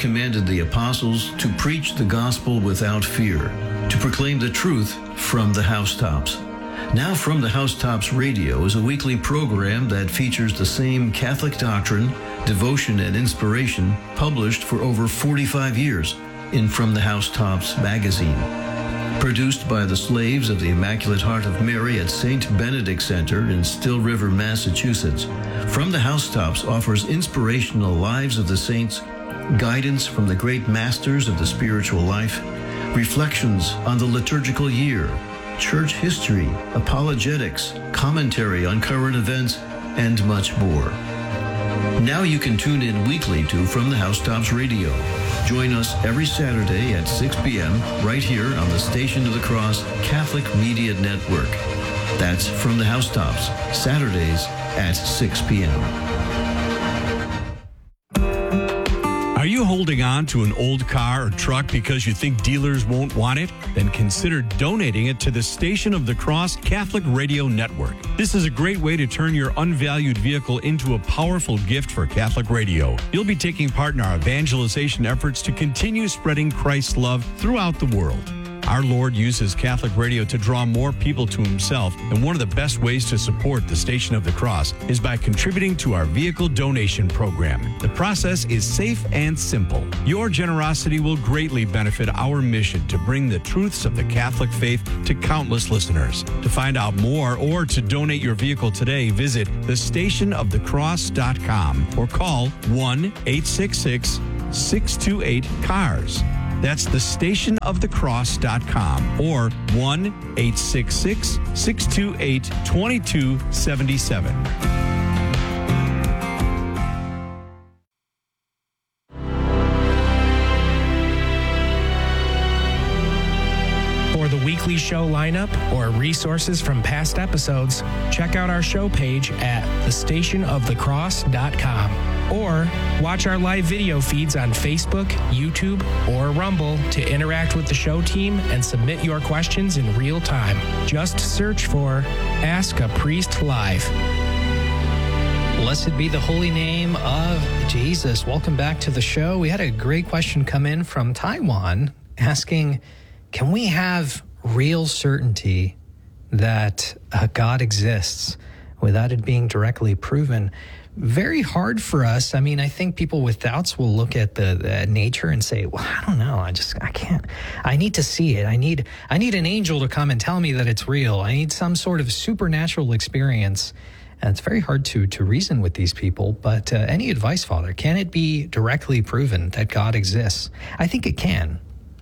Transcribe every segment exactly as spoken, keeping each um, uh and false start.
commanded the apostles to preach the gospel without fear, to proclaim the truth from the housetops. Now From the Housetops Radio is a weekly program that features the same Catholic doctrine, devotion, and inspiration published for over forty-five years in From the Housetops magazine. Produced by the slaves of the Immaculate Heart of Mary at Saint Benedict Center in Still River, Massachusetts, From the Housetops offers inspirational lives of the saints, guidance from the great masters of the spiritual life, reflections on the liturgical year, church history, apologetics, commentary on current events, and much more. Now you can tune in weekly to From the Housetops Radio. Join us every Saturday at six p.m. right here on the Station of the Cross Catholic Media Network. That's From the Housetops, Saturdays at six p.m. Are you holding on to an old car or truck because you think dealers won't want it? Then consider donating it to the Station of the Cross Catholic Radio Network. This is a great way to turn your unvalued vehicle into a powerful gift for Catholic radio. You'll be taking part in our evangelization efforts to continue spreading Christ's love throughout the world. Our Lord uses Catholic radio to draw more people to himself, and one of the best ways to support the Station of the Cross is by contributing to our vehicle donation program. The process is safe and simple. Your generosity will greatly benefit our mission to bring the truths of the Catholic faith to countless listeners. To find out more or to donate your vehicle today, visit the station of the cross dot com or call one eight six six, six two eight, C A R S. That's the station of the cross dot com or one eight six six, six two eight, two two seven seven. For the weekly show lineup or resources from past episodes, check out our show page at the station of the cross dot com. Or watch our live video feeds on Facebook, YouTube, or Rumble to interact with the show team and submit your questions in real time. Just search for Ask a Priest Live. Blessed be the holy name of Jesus. Welcome back to the show. We had a great question come in from Taiwan asking, can we have real certainty that uh, God exists without it being directly proven? Very hard for us. I mean, I think people with doubts will look at the, the nature and say, well, I don't know. I just, I can't, I need to see it. I need, I need an angel to come and tell me that it's real. I need some sort of supernatural experience. And it's very hard to, to reason with these people. But uh, any advice, Father? Can it be directly proven that God exists? I think it can.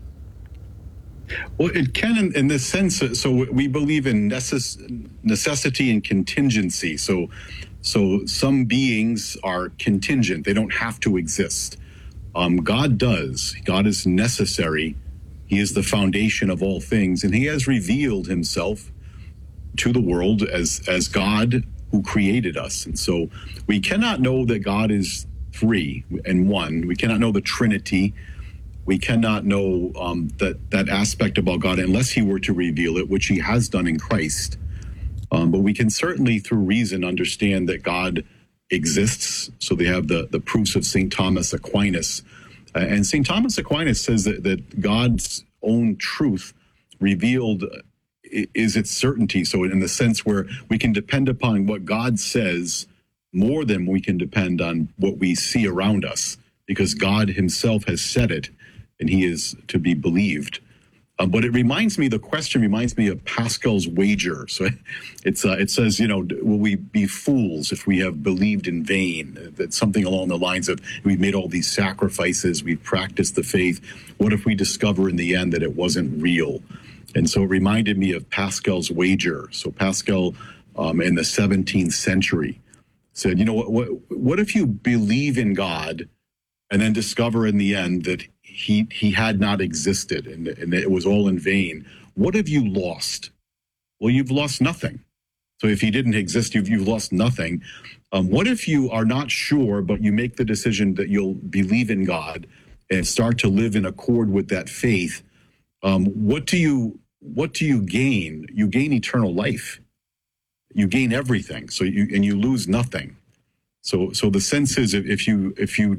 Well, it can in, in this sense. So we believe in necess- necessity and contingency. So So some beings are contingent. They don't have to exist. Um, God does. God is necessary. He is the foundation of all things, and he has revealed himself to the world as, as God who created us. And so we cannot know that God is three and one. We cannot know the Trinity. We cannot know um, that, that aspect about God unless he were to reveal it, which he has done in Christ. Um, but we can certainly, through reason, understand that God exists. So they have the, the proofs of Saint Thomas Aquinas. Uh, and Saint Thomas Aquinas says that, that God's own truth revealed is its certainty. So in the sense where we can depend upon what God says more than we can depend on what we see around us, because God himself has said it, and he is to be believed. Uh, but it reminds me, the question reminds me of Pascal's wager. So it's uh, it says, you know, will we be fools if we have believed in vain? That's something along the lines of, we've made all these sacrifices, we've practiced the faith. What if we discover in the end that it wasn't real? And so it reminded me of Pascal's wager. So Pascal um, in the seventeenth century said, you know, what, what, what if you believe in God and then discover in the end that he he had not existed and, and it was all in vain? What have you lost? Well, you've lost nothing. So if he didn't exist, you've, you've lost nothing. Um, what if you are not sure, but you make the decision that you'll believe in God and start to live in accord with that faith? Um, what do you what do you gain? You gain eternal life. You gain everything. So you and you lose nothing. So so the sense is, if you if you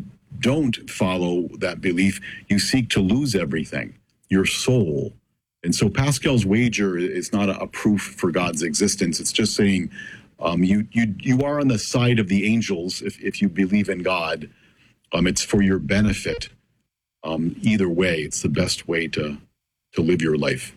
don't follow that belief, you seek to lose everything, your soul. And so Pascal's wager is not a, a proof for God's existence. It's just saying um, you you you are on the side of the angels if, if you believe in God. Um, it's for your benefit. Um, either way, it's the best way to, to live your life.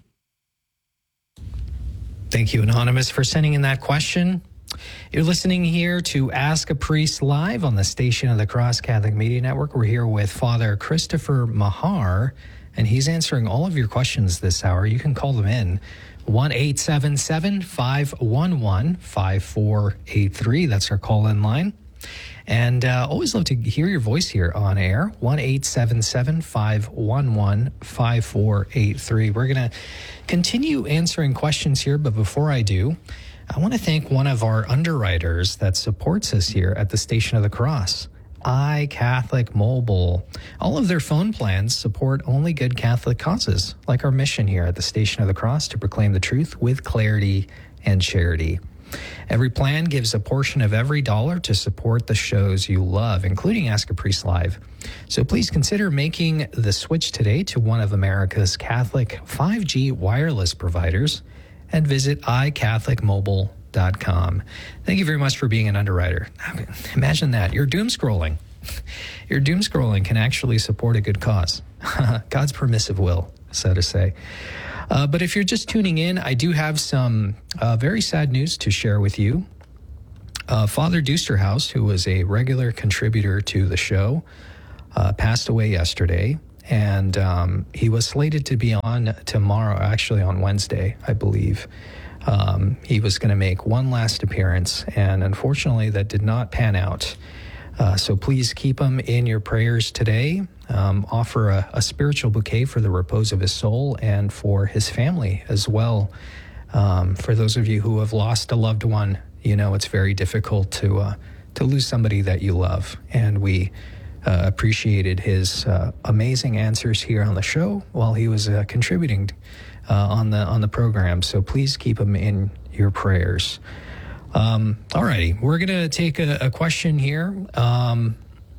Thank you, Anonymous, for sending in that question. You're listening here to Ask a Priest Live on the Station of the Cross Catholic Media Network. We're here with Father Christopher Mahar, and he's answering all of your questions this hour. You can call them in, one eight seven seven, five one one, five four eight three. That's our call-in line. And uh, always love to hear your voice here on air, one eight seven seven, five one one, five four eight three. We're going to continue answering questions here, but before I do, I want to thank one of our underwriters that supports us here at the Station of the Cross, iCatholic Mobile. All of their phone plans support only good Catholic causes, like our mission here at the Station of the Cross to proclaim the truth with clarity and charity. Every plan gives a portion of every dollar to support the shows you love, including Ask a Priest Live. So please consider making the switch today to one of America's Catholic five G wireless providers and visit i catholic mobile dot com. Thank you very much for being an underwriter. Imagine that. You're doom scrolling. Your doom scrolling can actually support a good cause. God's permissive will, so to say. Uh, but if you're just tuning in, I do have some uh, very sad news to share with you. Uh, Father Dusterhouse, who was a regular contributor to the show, uh, passed away yesterday. And um, he was slated to be on tomorrow, actually on Wednesday, I believe. Um, he was going to make one last appearance, and unfortunately that did not pan out. Uh, so please keep him in your prayers today. Um, offer a, a spiritual bouquet for the repose of his soul and for his family as well. Um, for those of you who have lost a loved one, you know it's very difficult to uh, to lose somebody that you love, and we Uh, appreciated his uh, amazing answers here on the show while he was uh, contributing uh, on the on the program. So please keep him in your prayers. Um, all righty, we're going to take a, a question here um,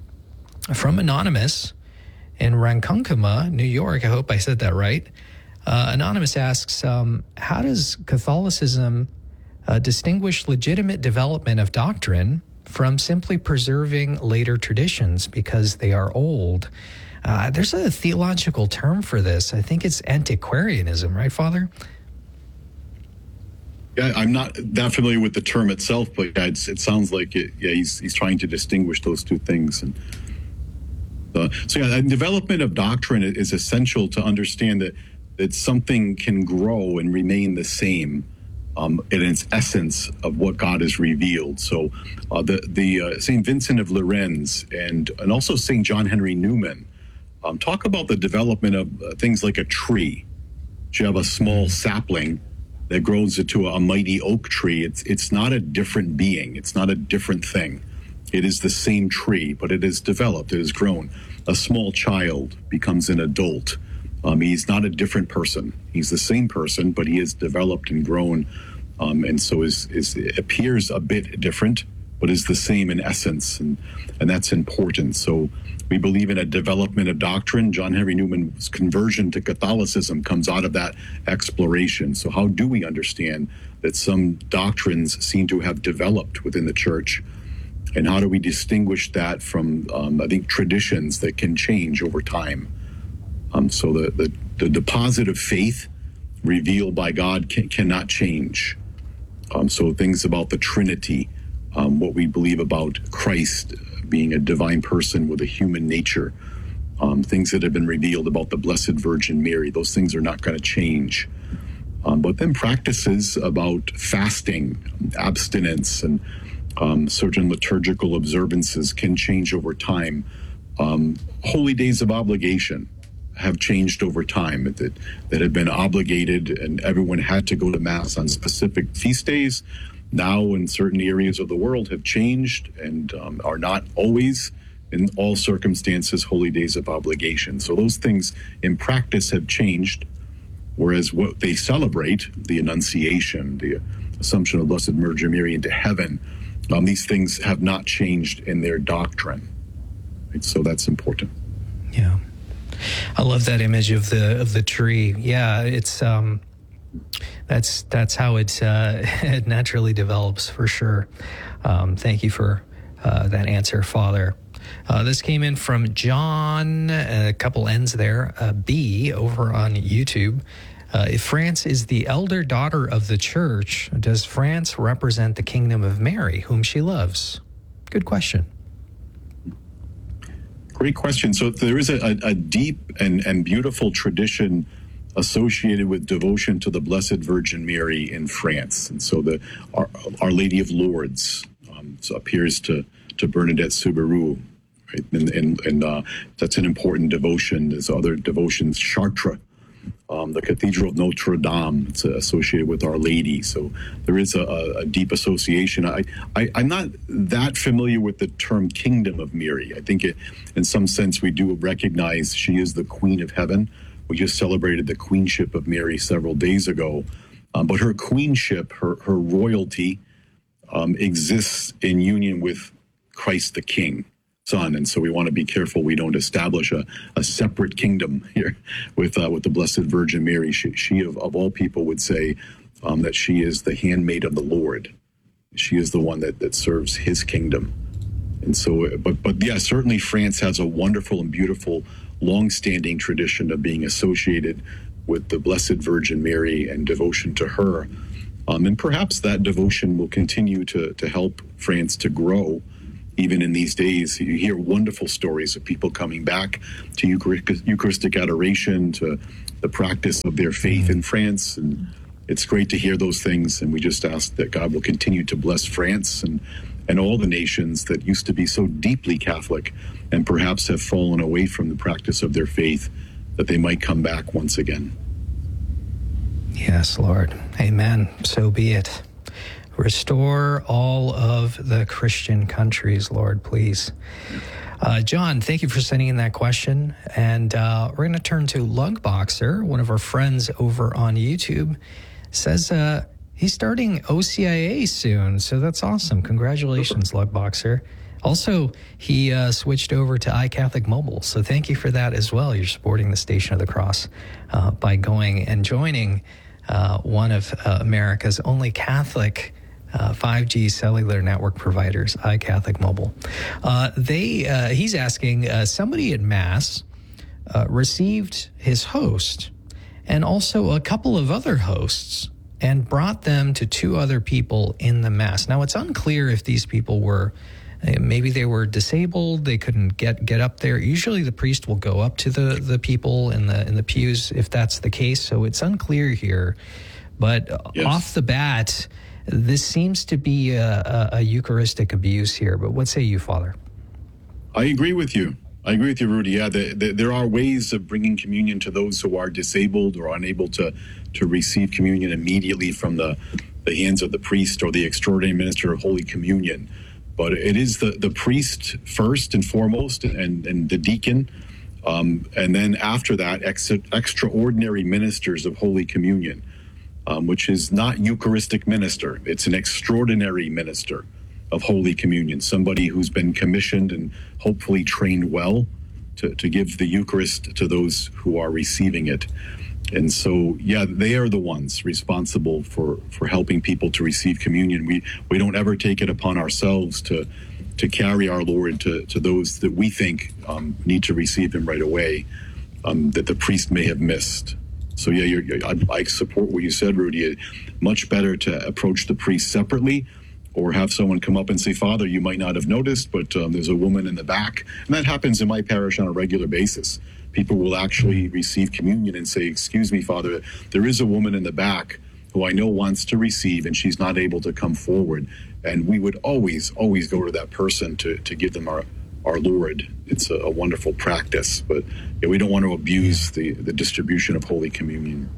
from Anonymous in Ronkonkoma, New York. I hope I said that right. Uh, Anonymous asks, um, how does Catholicism uh, distinguish legitimate development of doctrine from simply preserving later traditions because they are old? Uh, there's a theological term for this. I think it's antiquarianism, right, Father? Yeah, I'm not that familiar with the term itself, but yeah, it's, it sounds like it, yeah, he's he's trying to distinguish those two things. And uh, so, yeah, the development of doctrine is essential to understand that that something can grow and remain the same Um, in its essence of what God has revealed. So uh, the the uh, Saint Vincent of Lérins and and also Saint John Henry Newman um, talk about the development of uh, things like a tree. You have a small sapling that grows into a mighty oak tree. It's it's not a different being. It's not a different thing. It is the same tree, but it is developed. It has grown. A small child becomes an adult. Um, he's not a different person. He's the same person, but he has developed and grown, um, and so is, is appears a bit different, but is the same in essence, and and that's important. So we believe in a development of doctrine. John Henry Newman's conversion to Catholicism comes out of that exploration. So how do we understand that some doctrines seem to have developed within the church? And how do we distinguish that from, um, I think, traditions that can change over time? Um, so the, the, the deposit of faith revealed by God can, cannot change. Um, so things about the Trinity, um, what we believe about Christ being a divine person with a human nature, um, things that have been revealed about the Blessed Virgin Mary, those things are not going to change. Um, but then practices about fasting, abstinence, and um, certain liturgical observances can change over time. Um, holy days of obligation have changed over time, that that had been obligated and everyone had to go to Mass on specific feast days. Now in certain areas of the world have changed and um, are not always in all circumstances holy days of obligation. So those things in practice have changed, whereas what they celebrate, the Annunciation, the Assumption of Blessed Virgin Mary into heaven, um, these things have not changed in their doctrine. Right? So that's important. Yeah. I love that image of the of the tree. Yeah, it's um that's that's how it uh, it naturally develops for sure. Um, thank you for uh, that answer, Father. Uh, this came in from John, a couple N's there, uh, B over on YouTube. Uh, if France is the elder daughter of the church, does France represent the kingdom of Mary, whom she loves? Good question. Great question. So there is a, a, a deep and, and beautiful tradition associated with devotion to the Blessed Virgin Mary in France. And so the Our, Our Lady of Lourdes um, so appears to, to Bernadette Soubirous, right? And, and, and uh, that's an important devotion. There's other devotions, Chartres, um, the Cathedral of Notre Dame, it's associated with Our Lady. So there is a, a deep association. I, I, I'm not that familiar with the term Kingdom of Mary. I think it, in some sense we do recognize she is the Queen of Heaven. We just celebrated the queenship of Mary several days ago. Um, but her queenship, her, her royalty, um, exists in union with Christ the King, Son. And so we want to be careful we don't establish a, a separate kingdom here with uh, with the Blessed Virgin Mary. She, she of, of all people would say um, that she is the handmaid of the Lord. She is the one that, that serves his kingdom. And so, but, but yeah, certainly France has a wonderful and beautiful long-standing tradition of being associated with the Blessed Virgin Mary and devotion to her. Um, and perhaps that devotion will continue to, to help France to grow. Even in these days, you hear wonderful stories of people coming back to Eucharistic adoration, to the practice of their faith in France. And it's great to hear those things. And we just ask that God will continue to bless France and and all the nations that used to be so deeply Catholic and perhaps have fallen away from the practice of their faith, that they might come back once again. Yes, Lord. Amen. So be it. Restore all of the Christian countries, Lord, please. Uh, John, thank you for sending in that question. And uh, we're going to turn to Lugboxer, one of our friends over on YouTube. Says uh, he's starting O C I A soon, so that's awesome. Congratulations, Lugboxer. Also, he uh, switched over to iCatholic Mobile, so thank you for that as well. You're supporting the Station of the Cross uh, by going and joining uh, one of uh, America's only Catholic Uh, five G cellular network providers, iCatholic Mobile. Uh, they, uh, he's asking, uh, somebody at Mass uh, received his host and also a couple of other hosts and brought them to two other people in the Mass. Now, it's unclear if these people were, uh, maybe they were disabled, they couldn't get, get up there. Usually the priest will go up to the, the people in the, in the pews if that's the case, so it's unclear here. But yes, off the bat, this seems to be a, a, a Eucharistic abuse here, but what say you, Father? I agree with you. I agree with you, Rudy. Yeah, the, the, there are ways of bringing communion to those who are disabled or unable to, to receive communion immediately from the, the hands of the priest or the extraordinary minister of Holy Communion. But it is the, the priest first and foremost, and, and the deacon, um, and then after that, ex, extraordinary ministers of Holy Communion. Um, which is not Eucharistic minister. It's an extraordinary minister of Holy Communion, somebody who's been commissioned and hopefully trained well to, to give the Eucharist to those who are receiving it. And so, yeah, they are the ones responsible for, for helping people to receive communion. We we don't ever take it upon ourselves to to carry our Lord to, to those that we think um, need to receive him right away, um, that the priest may have missed. So, yeah, you're, you're, I, I support what you said, Rudy. Much better to approach the priest separately or have someone come up and say, Father, you might not have noticed, but um, there's a woman in the back. And that happens in my parish on a regular basis. People will actually receive communion and say, excuse me, Father, there is a woman in the back who I know wants to receive and she's not able to come forward. And we would always, always go to that person to, to give them our our Lord. It's a, a wonderful practice, but yeah, we don't want to abuse the, the distribution of Holy Communion.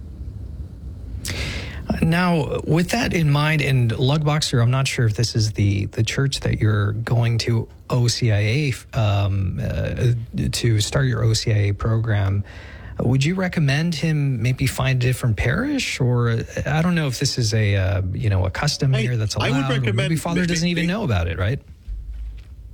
Uh, now, with that in mind, and Lugboxer, I'm not sure if this is the, the church that you're going to O C I A, um, uh, to start your O C I A program. Would you recommend him maybe find a different parish, or uh, I don't know if this is a uh, you know a custom I, here that's allowed. I would recommend maybe Father doesn't even know about it, right?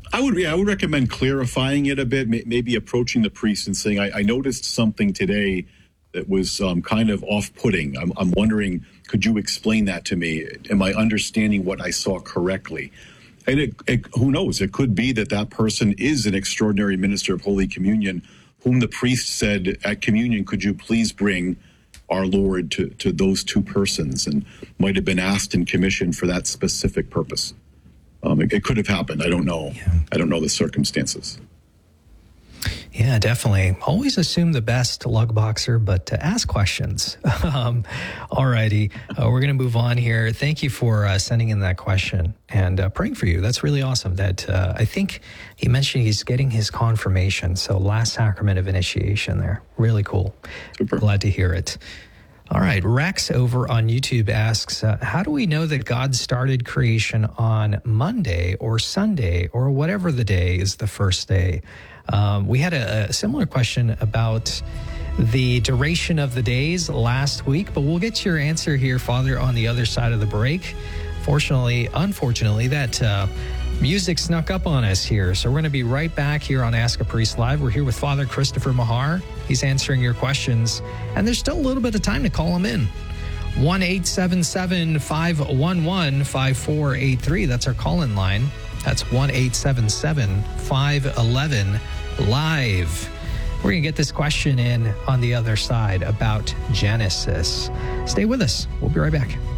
I would, yeah, I would recommend clarifying it a bit, may, maybe approaching the priest and saying, I, I noticed something today that was um, kind of off-putting. I'm, I'm wondering, could you explain that to me? Am I understanding what I saw correctly? And it, it, who knows? It could be that that person is an extraordinary minister of Holy Communion, whom the priest said at communion, could you please bring our Lord to, to those two persons, and might have been asked and commissioned for that specific purpose. Um, it, it could have happened. I don't know. Yeah. I don't know the circumstances. Yeah, definitely. Always assume the best, lug boxer, but to ask questions. um, all righty. Uh, we're going to move on here. Thank you for uh, sending in that question and uh, praying for you. That's really awesome. That uh, I think he mentioned he's getting his confirmation. So last sacrament of initiation there. Really cool. Super. Glad to hear it. All right. Rex over on YouTube asks, uh, how do we know that God started creation on Monday or Sunday or whatever the day is the first day? Um, we had a, a similar question about the duration of the days last week, but we'll get your answer here, Father, on the other side of the break. Fortunately, unfortunately, that uh, music snuck up on us here. So we're going to be right back here on Ask a Priest Live. We're here with Father Christopher Mahar. He's answering your questions, and there's still a little bit of time to call him in. one eight seven seven, five one one, five four eight three. That's our call-in line. That's one eight seven seven, five one one, live. We're going to get this question in on the other side about Genesis. Stay with us. We'll be right back.